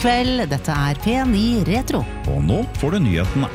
kveld, dette P9 Retro. Og nå får du nyhetene.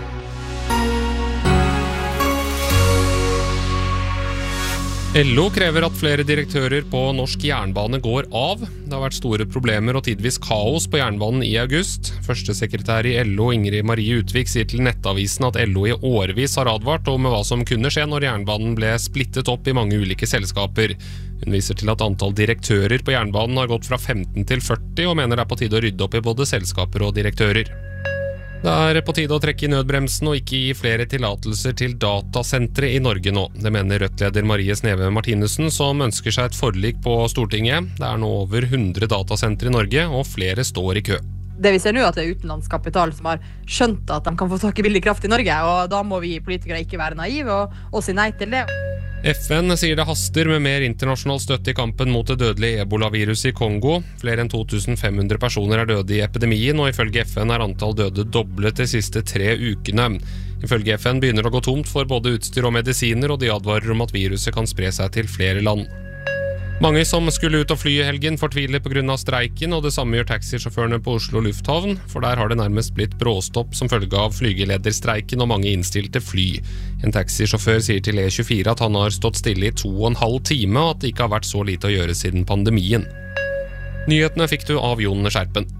LO krever at flere direktører på norsk jernbane går av. Det har vært store problemer og tidvis kaos på jernbanen i august. Førstesekretær i LO, Ingrid Marie Utvik, sier til Nettavisen at LO i årevis har advart om hva som kunne skje når jernbanen ble splittet opp i mange ulike selskaper. Hun viser til at antall direktører på jernbanen har gått fra 15 til 40, og mener det på tide å rydde opp i både selskaper og direktører. Det på tide å trekke i nødbremsen og ikke gi flere tillatelser til datasentre i Norge nå. Det mener Rødt-leder Marie Sneve Martinussen, som ønsker seg et forlik på Stortinget. Det nå over 100 datasentre i Norge, og flere står i kø. Det vi ser nå at det utenlandsk kapital som har skjønt at de kan få tak i billig kraft i Norge, og da må vi politikere ikke være naive og si nei til det. FN sier det haster med mer internasjonal støtte i kampen mot det dødelige Ebola-viruset i Kongo. Flere enn 2500 personer døde i epidemien, og ifølge FN antall døde doblet de siste 3 ukene. Ifølge FN begynner det å gå tomt for både utstyr og medisiner, og de advarer om at viruset kan spre seg til flere land. Mange som skulle ut og fly i helgen fortviler på grunn av streiken, og det samme gjør taxisjåførene på Oslo Lufthavn, for der har det nærmest blitt bråstopp som følge av flygelederstreiken og mange innstilte fly. En taxisjåfør sier til E24 at han har stått stille i 2,5 timer, og at det ikke har vært så lite å gjøre siden pandemien. Nyhetene fikk du av Jon Skjerpen.